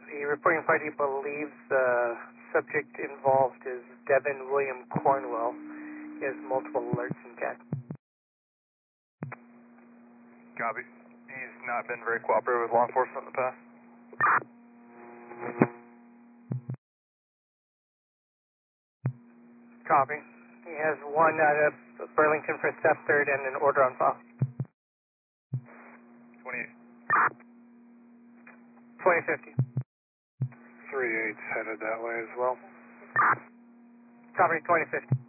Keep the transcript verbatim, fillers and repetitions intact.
The reporting party believes the subject involved is Devin William Cornwell. He has multiple alerts in C A D. Copy. He's not been very cooperative with law enforcement in the past. Copy. He has one out of Burlington for theft third and an order on file. twenty-eight. twenty fifty. three eight's headed that way as well. Copy, twenty fifty.